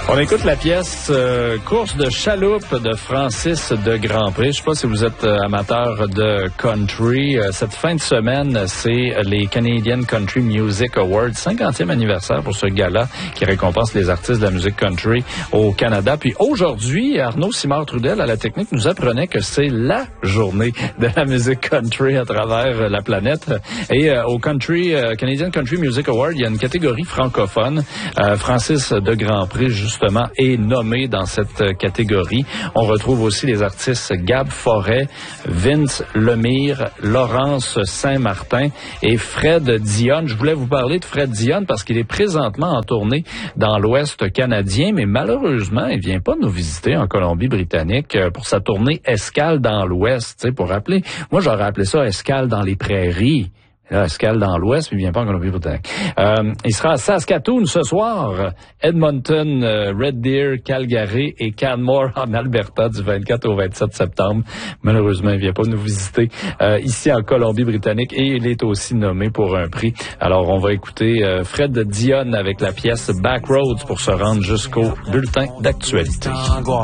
On écoute la pièce Course de chaloupe de Francis de Grandpré. Je ne sais pas si vous êtes amateur de country. Cette fin de semaine, c'est les Canadian Country Music Awards, 50e anniversaire pour ce gala qui récompense les artistes de la musique country au Canada. Puis aujourd'hui, Arnaud Simard-Trudel à la technique nous apprenait que c'est la journée de la musique country à travers la planète. Et au Canadian Country Music Award, il y a une catégorie francophone. Francis de Grandpré, justement, est nommé dans cette catégorie. On retrouve aussi les artistes Gab Forêt, Vince Lemire, Laurence Saint-Martin et Fred Dionne. Je voulais vous parler de Fred Dionne parce qu'il est présentement en tournée dans l'Ouest canadien, mais malheureusement, il vient pas nous visiter en Colombie-Britannique pour sa tournée Escale dans l'Ouest. Tu sais, pour rappeler, moi j'aurais appelé ça Escale dans les prairies. Là, escale dans l'Ouest, mais il vient pas en Colombie-Britannique. Il sera à Saskatoon ce soir, Edmonton, Red Deer, Calgary et Canmore en Alberta du 24 au 27 septembre. Malheureusement, il vient pas nous visiter ici en Colombie-Britannique et il est aussi nommé pour un prix. Alors, on va écouter Fred Dionne avec la pièce Backroads pour se rendre jusqu'au bulletin d'actualité.